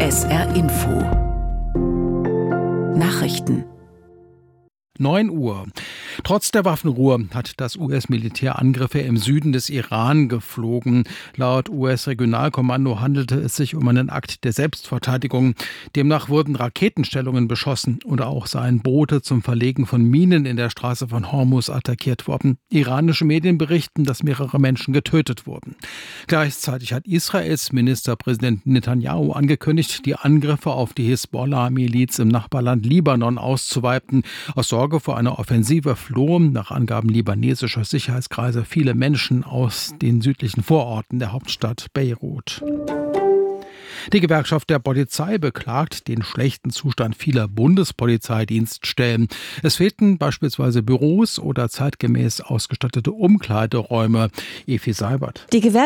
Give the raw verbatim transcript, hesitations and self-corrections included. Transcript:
S R Info Nachrichten neun Uhr. Trotz der Waffenruhe hat das U S-Militär Angriffe im Süden des Iran geflogen. Laut U S-Regionalkommando handelte es sich um einen Akt der Selbstverteidigung. Demnach wurden Raketenstellungen beschossen oder auch seien Boote zum Verlegen von Minen in der Straße von Hormuz attackiert worden. Iranische Medien berichten, dass mehrere Menschen getötet wurden. Gleichzeitig hat Israels Ministerpräsident Netanyahu angekündigt, die Angriffe auf die Hisbollah-Miliz im Nachbarland Libanon auszuweiten. Aus Sorge vor einer Offensive flohen nach Angaben libanesischer Sicherheitskreise viele Menschen aus den südlichen Vororten der Hauptstadt Beirut. Die Gewerkschaft der Polizei beklagt den schlechten Zustand vieler Bundespolizeidienststellen. Es fehlten beispielsweise Büros oder zeitgemäß ausgestattete Umkleideräume. Evi Seibert. Die